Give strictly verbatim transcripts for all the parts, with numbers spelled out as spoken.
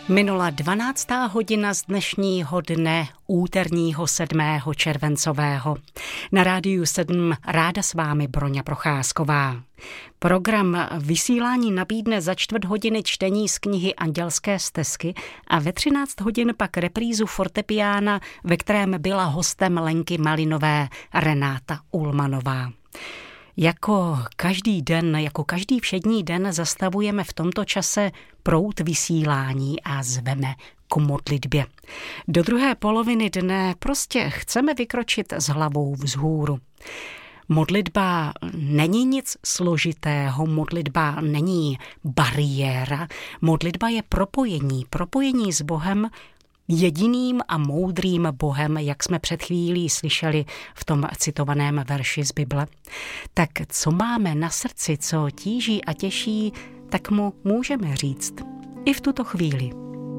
Minula dvanáctá hodina z dnešního dne, úterního sedmého červencového. Na Rádiu sedm ráda s vámi Broňa Procházková. Program vysílání nabídne za čtvrt hodiny čtení z knihy Andělské stezky a ve třináct hodin pak reprízu fortepiána, ve kterém byla hostem Lenky Malinové Renáta Ulmanová. Jako každý den, jako každý všední den zastavujeme v tomto čase proud vysílání a zveme k modlitbě. Do druhé poloviny dne prostě chceme vykročit s hlavou vzhůru. Modlitba není nic složitého, modlitba není bariéra, modlitba je propojení, propojení s Bohem, jediným a moudrým Bohem, jak jsme před chvílí slyšeli v tom citovaném verši z Bible. Tak co máme na srdci, co tíží a těší, tak mu můžeme říct i v tuto chvíli.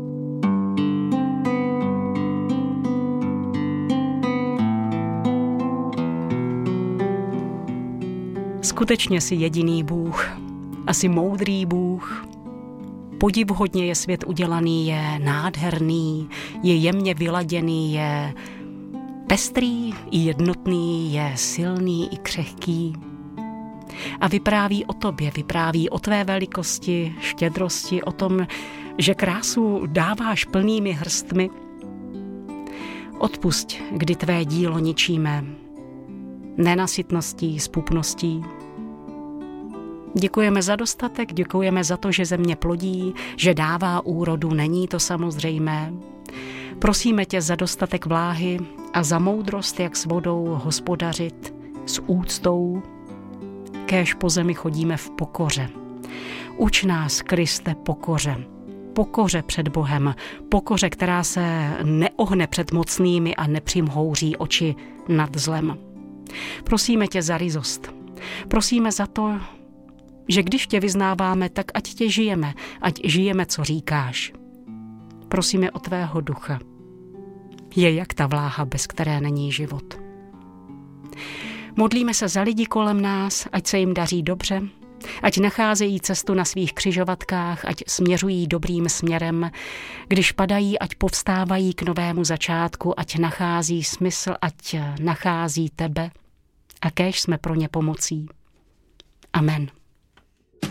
Skutečně jsi jediný Bůh, asi moudrý Bůh. Podivuhodně je svět udělaný, je nádherný, je jemně vyladěný, je pestrý i jednotný, je silný i křehký. A vypráví o tobě, vypráví o tvé velikosti, štědrosti, o tom, že krásu dáváš plnými hrstmi. Odpusť, kdy tvé dílo ničíme nenasytností, zpupností. Děkujeme za dostatek, děkujeme za to, že země plodí, že dává úrodu, není to samozřejmé. Prosíme tě za dostatek vláhy a za moudrost, jak s vodou hospodařit, s úctou, kéž po zemi chodíme v pokoře. Uč nás, Kriste, pokoře. Pokoře před Bohem, pokoře, která se neohne před mocnými a nepřimhouří oči nad zlem. Prosíme tě za ryzost. Prosíme za to, že když tě vyznáváme, tak ať tě žijeme, ať žijeme, co říkáš. Prosíme o tvého ducha. Je jak ta vláha, bez které není život. Modlíme se za lidi kolem nás, ať se jim daří dobře, ať nacházejí cestu na svých křižovatkách, ať směřují dobrým směrem, když padají, ať povstávají k novému začátku, ať nachází smysl, ať nachází tebe a kéž jsme pro ně pomocí. Amen.